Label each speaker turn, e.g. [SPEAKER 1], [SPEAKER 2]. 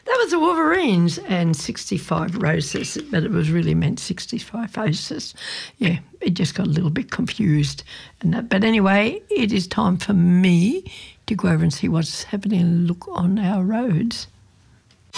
[SPEAKER 1] That was the Wolverines and 65 Roses, but it was really meant 65 Roses. Yeah, it just got a little bit confused. But anyway, it is time for me to go over and see what's happening and look on our roads.